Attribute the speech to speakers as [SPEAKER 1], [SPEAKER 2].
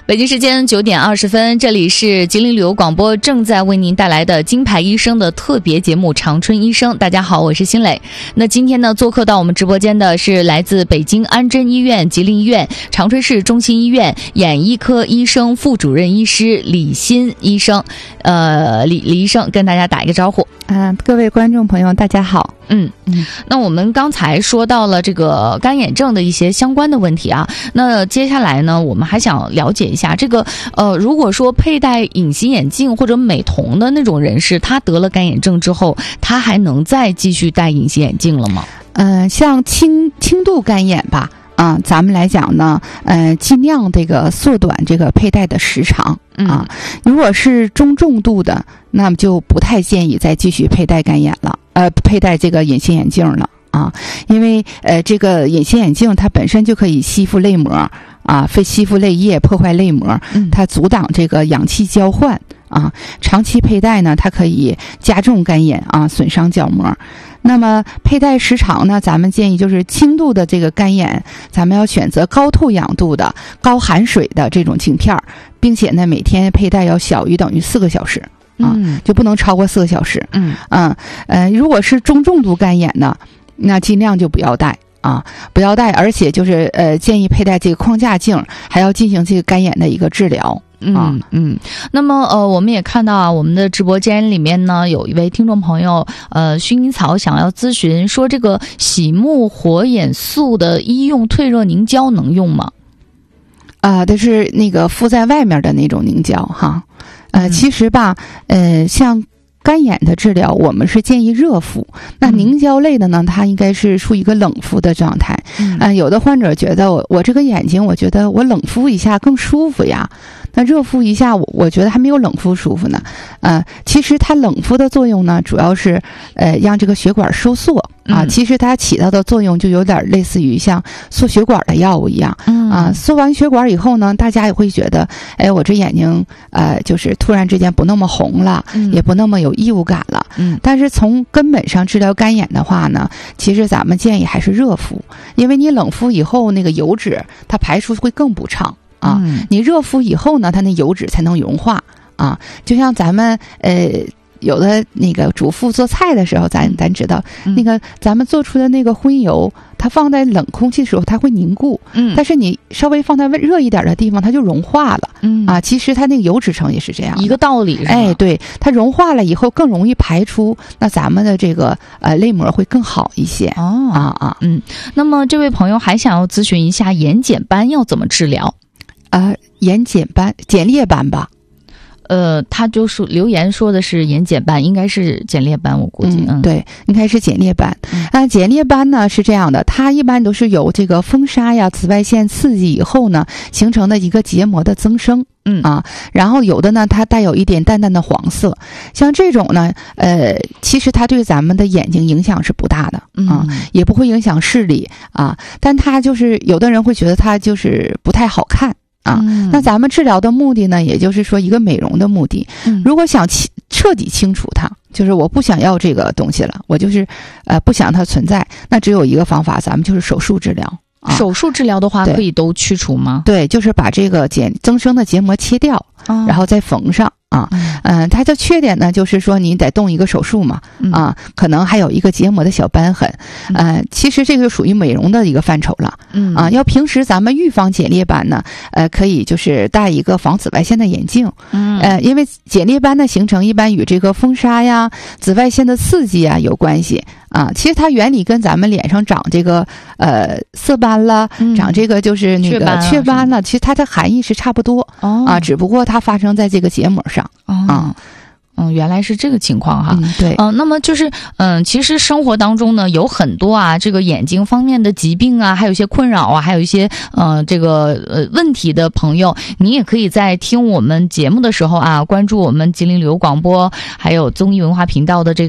[SPEAKER 1] 北京时间9点20分，这里是吉林旅游广播正在为您带来的金牌医生的特别节目《长春医生》。大家好，我是辛磊。那今天呢，做客到我们直播间的是来自北京安贞医院、吉林医院、长春市中心医院眼医科医生副主任医师李欣医生。李医生跟大家打一个招呼。
[SPEAKER 2] 各位观众朋友，大家好。
[SPEAKER 1] 那我们刚才说到了这个干眼症的一些相关的问题啊，那接下来呢，我们还想了解一下这个如果说佩戴隐形眼镜或者美瞳的那种人士，他得了干眼症之后，他还能再继续戴隐形眼镜了吗？
[SPEAKER 2] 像轻度干眼吧，咱们来讲呢，尽量这个缩短这个佩戴的时长啊。如果是中重度的，那么就不太建议再继续佩戴干眼了，佩戴这个隐形眼镜了啊，因为这个隐形眼镜它本身就可以吸附泪膜啊，吸附泪液，破坏泪膜，它阻挡这个氧气交换啊。长期佩戴呢，它可以加重干眼啊，损伤角膜。那么佩戴时长呢，咱们建议就是轻度的这个干眼，咱们要选择高透氧度的、高含水的这种镜片，并且呢，每天佩戴要小于等于4个小时啊，就不能超过4个小时。如果是中重度干眼呢，那尽量就不要戴啊，不要戴，而且就是建议佩戴这个框架镜，还要进行这个干眼的一个治疗。
[SPEAKER 1] 那么我们也看到啊，我们的直播间里面呢，有一位听众朋友薰衣草想要咨询说，这个洗目活眼素的医用退热凝胶能用吗？
[SPEAKER 2] 这是那个敷在外面的那种凝胶哈。其实吧，像干眼的治疗，我们是建议热敷。那凝胶类的呢，它应该是属于一个冷敷的状态。有的患者觉得我这个眼睛，我觉得我冷敷一下更舒服呀。那热敷一下，我觉得还没有冷敷舒服呢。其实它冷敷的作用呢，主要是让这个血管收缩啊。其实它起到的作用就有点类似于像缩血管的药物一样啊。缩完血管以后呢，大家也会觉得，我这眼睛就是突然之间不那么红了，也不那么有异物感了。但是从根本上治疗干眼的话呢，其实咱们建议还是热敷，因为你冷敷以后那个油脂它排出会更不畅啊。你热敷以后呢，它那油脂才能融化啊。就像咱们有的那个主妇做菜的时候，咱知道那个咱们做出的那个荤油，它放在冷空气的时候它会凝固，但是你稍微放在热一点的地方，它就融化了。其实它那个油脂层也是这样
[SPEAKER 1] 一个道理，是吧？
[SPEAKER 2] 对，它融化了以后更容易排出，那咱们的这个泪膜会更好一些。
[SPEAKER 1] 那么这位朋友还想要咨询一下眼睑斑要怎么治疗？
[SPEAKER 2] 眼睑斑、睑裂斑吧。
[SPEAKER 1] 他就是留言说的是眼睑斑，应该是睑裂斑，我估计。
[SPEAKER 2] 对，应该是睑裂斑。睑裂斑呢是这样的，它一般都是由这个风沙呀、紫外线刺激以后呢，形成的一个结膜的增生。然后有的呢，它带有一点淡淡的黄色，像这种呢，其实它对咱们的眼睛影响是不大的也不会影响视力啊，但它就是有的人会觉得它就是不太好看。那咱们治疗的目的呢，也就是说一个美容的目的。如果想彻底清除它，就是我不想要这个东西了，我就是不想它存在，那只有一个方法，咱们就是手术治疗。
[SPEAKER 1] 手术治疗的话，可以都去除吗？
[SPEAKER 2] 对，就是把这个增生的结膜切掉，然后再缝上。它的缺点呢，就是说你得动一个手术嘛，可能还有一个结膜的小瘢痕，其实这个属于美容的一个范畴了，要平时咱们预防睑裂斑呢，可以就是戴一个防紫外线的眼镜，因为睑裂斑的形成一般与这个风沙呀、紫外线的刺激啊有关系其实它原理跟咱们脸上长这个色斑了，长这个就是那个雀斑了，其实它的含义是差不多只不过它发生在这个结膜上。
[SPEAKER 1] 原来是这个情况哈。
[SPEAKER 2] 对。
[SPEAKER 1] 那么就是其实生活当中呢，有很多这个眼睛方面的疾病还有一些困扰还有一些这个问题的朋友，你也可以在听我们节目的时候关注我们吉林旅游广播还有综艺文化频道的这个